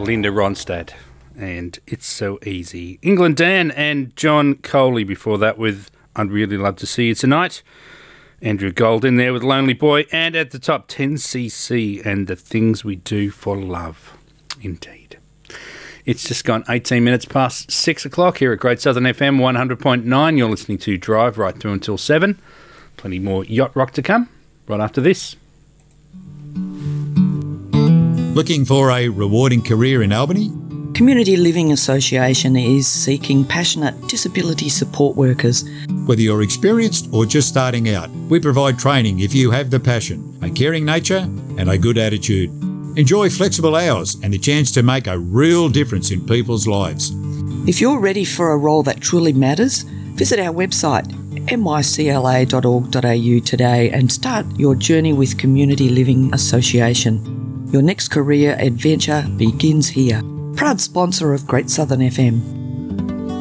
Linda Ronstadt, and It's So Easy. England Dan and John Coley before that with I'd Really Love to See You Tonight. Andrew Gold in there with Lonely Boy, and at the top 10cc and The Things We Do for Love. Indeed. It's just gone 18 minutes past 6 o'clock here at Great Southern FM 100.9. You're listening to Drive right through until 7. Plenty more yacht rock to come right after this. Looking for a rewarding career in Albany? Community Living Association is seeking passionate disability support workers. Whether you're experienced or just starting out, we provide training if you have the passion, a caring nature and a good attitude. Enjoy flexible hours and the chance to make a real difference in people's lives. If you're ready for a role that truly matters, visit our website mycla.org.au today and start your journey with Community Living Association. Your next career adventure begins here. Proud sponsor of Great Southern FM.